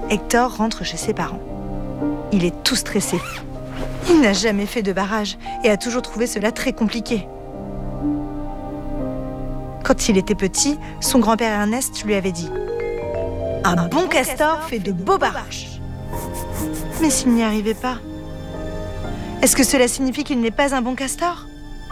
Hector rentre chez ses parents. Il est tout stressé. Il n'a jamais fait de barrage et a toujours trouvé cela très compliqué. Quand il était petit, son grand-père Ernest lui avait dit « Un bon castor fait de beaux barrages ». Mais s'il n'y arrivait pas, est-ce que cela signifie qu'il n'est pas un bon castor ?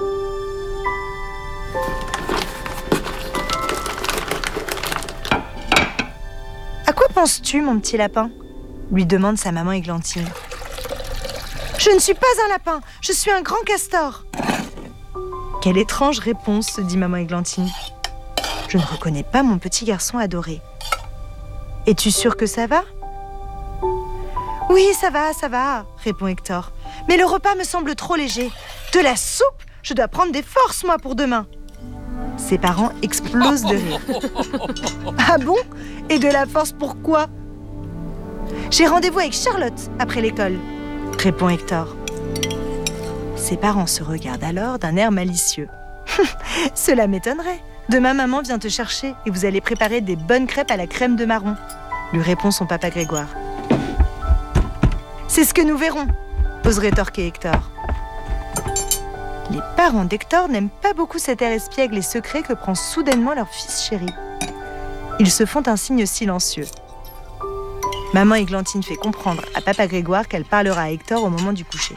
À quoi penses-tu, mon petit lapin ? Lui demande sa maman Églantine. Je ne suis pas un lapin, je suis un grand castor. Quelle étrange réponse, se dit maman Églantine. Je ne reconnais pas mon petit garçon adoré. Es-tu sûre que ça va ? Oui, ça va, répond Hector. Mais le repas me semble trop léger. De la soupe ? Je dois prendre des forces, moi, pour demain. Ses parents explosent de rire. Ah bon ? Et de la force pourquoi ? J'ai rendez-vous avec Charlotte après l'école, répond Hector. Ses parents se regardent alors d'un air malicieux. Cela m'étonnerait. Demain, maman vient te chercher et vous allez préparer des bonnes crêpes à la crème de marron, lui répond son papa Grégoire. C'est ce que nous verrons, ose rétorquer Hector. Les parents d'Hector n'aiment pas beaucoup cet air espiègle et secret que prend soudainement leur fils chéri. Ils se font un signe silencieux. Maman Églantine fait comprendre à papa Grégoire qu'elle parlera à Hector au moment du coucher.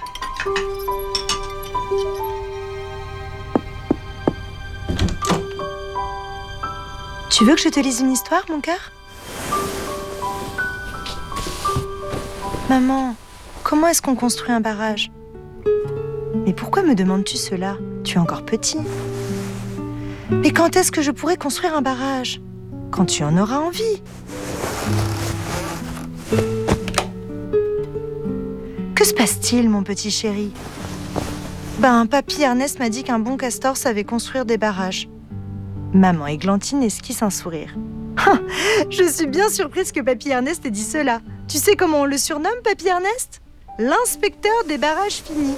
Tu veux que je te lise une histoire, mon cœur ? Maman, comment est-ce qu'on construit un barrage ? Mais pourquoi me demandes-tu cela ? Tu es encore petit. Mais quand est-ce que je pourrai construire un barrage ? Quand tu en auras envie. Que se passe-t-il, mon petit chéri ? Papy Ernest m'a dit qu'un bon castor savait construire des barrages. Maman Églantine esquisse un sourire. Je suis bien surprise que Papy Ernest ait dit cela. Tu sais comment on le surnomme, Papy Ernest ? L'inspecteur des barrages finis.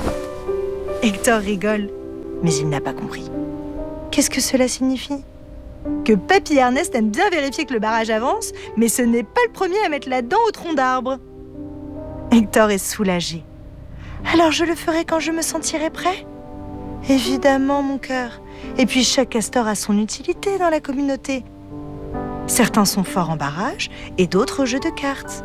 Hector rigole, mais il n'a pas compris. Qu'est-ce que cela signifie ? Que Papy Ernest aime bien vérifier que le barrage avance, mais ce n'est pas le premier à mettre la dent au tronc d'arbre. Hector est soulagé. Alors je le ferai quand je me sentirai prêt ? Évidemment, mon cœur. Et puis chaque castor a son utilité dans la communauté. Certains sont forts en barrage et d'autres au jeu de cartes.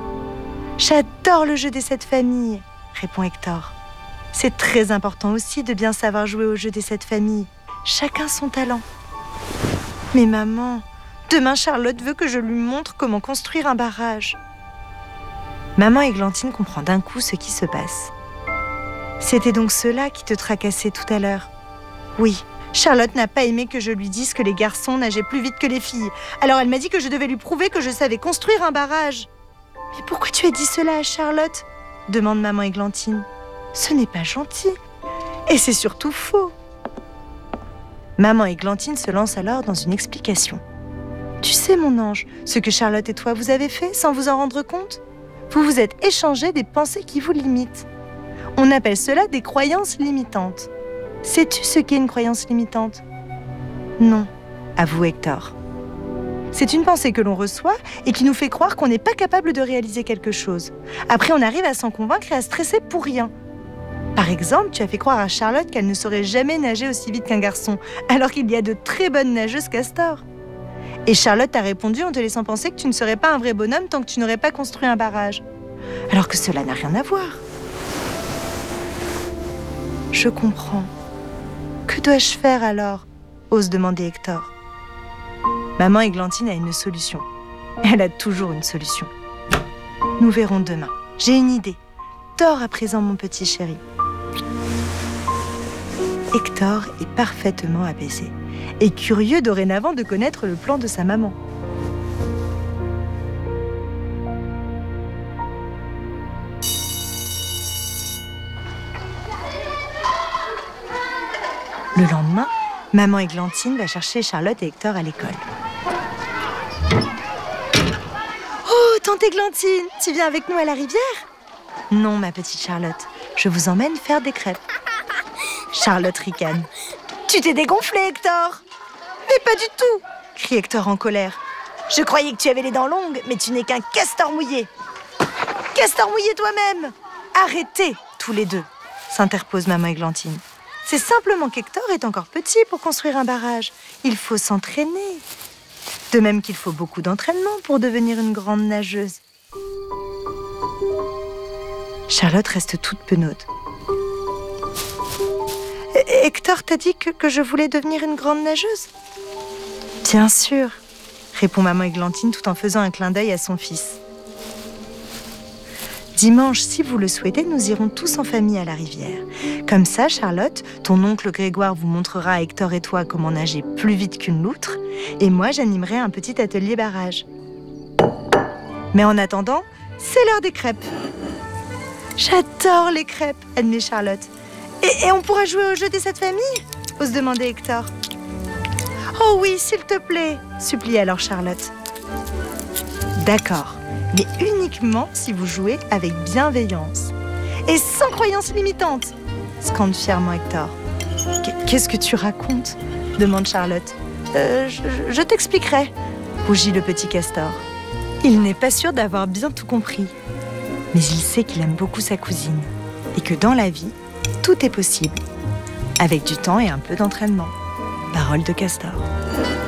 J'adore le jeu des 7 familles, répond Hector. C'est très important aussi de bien savoir jouer au jeu des 7 familles. Chacun son talent. Mais maman, demain Charlotte veut que je lui montre comment construire un barrage. Maman Églantine comprend d'un coup ce qui se passe. C'était donc cela qui te tracassait tout à l'heure. Oui, Charlotte n'a pas aimé que je lui dise que les garçons nageaient plus vite que les filles. Alors elle m'a dit que je devais lui prouver que je savais construire un barrage. Mais pourquoi tu as dit cela à Charlotte ? Demande maman Églantine. Ce n'est pas gentil. Et c'est surtout faux. Maman Églantine se lance alors dans une explication. Tu sais, mon ange, ce que Charlotte et toi vous avez fait sans vous en rendre compte ? Vous vous êtes échangé des pensées qui vous limitent. On appelle cela des croyances limitantes. Sais-tu ce qu'est une croyance limitante ? Non, avoue Hector. C'est une pensée que l'on reçoit et qui nous fait croire qu'on n'est pas capable de réaliser quelque chose. Après, on arrive à s'en convaincre et à stresser pour rien. Par exemple, tu as fait croire à Charlotte qu'elle ne saurait jamais nager aussi vite qu'un garçon, alors qu'il y a de très bonnes nageuses castors. Et Charlotte t'a répondu en te laissant penser que tu ne serais pas un vrai bonhomme tant que tu n'aurais pas construit un barrage. Alors que cela n'a rien à voir. Je comprends. Que dois-je faire alors ? Ose demander Hector. Maman Églantine a une solution. Elle a toujours une solution. Nous verrons demain. J'ai une idée. Dors à présent, mon petit chéri. Hector est parfaitement apaisé et curieux dorénavant de connaître le plan de sa maman. Le lendemain, maman Églantine va chercher Charlotte et Hector à l'école. Oh, tante Églantine, tu viens avec nous à la rivière ? Non, ma petite Charlotte, je vous emmène faire des crêpes. Charlotte ricane. Tu t'es dégonflé, Hector ? Mais pas du tout, crie Hector en colère. Je croyais que tu avais les dents longues, mais tu n'es qu'un castor mouillé. Castor mouillé toi-même! Arrêtez, tous les deux, s'interpose maman Églantine. C'est simplement qu'Hector est encore petit pour construire un barrage. Il faut s'entraîner. De même qu'il faut beaucoup d'entraînement pour devenir une grande nageuse. Charlotte reste toute penaude. Hector t'a dit que je voulais devenir une grande nageuse? Bien sûr, répond maman Églantine tout en faisant un clin d'œil à son fils. Dimanche, si vous le souhaitez, nous irons tous en famille à la rivière. Comme ça, Charlotte, ton oncle Grégoire vous montrera à Hector et toi comment nager plus vite qu'une loutre, et moi, j'animerai un petit atelier barrage. Mais en attendant, c'est l'heure des crêpes. J'adore les crêpes, admet Charlotte. Et on pourra jouer au jeu des 7 familles? Ose demander Hector. Oh oui, s'il te plaît, supplie alors Charlotte. D'accord, mais uniquement si vous jouez avec bienveillance et sans croyance limitante, scande fièrement Hector. Qu'est-ce que tu racontes? Demande Charlotte. Je t'expliquerai, rougit le petit castor. Il n'est pas sûr d'avoir bien tout compris, mais il sait qu'il aime beaucoup sa cousine et que dans la vie, tout est possible, avec du temps et un peu d'entraînement. Parole de castor.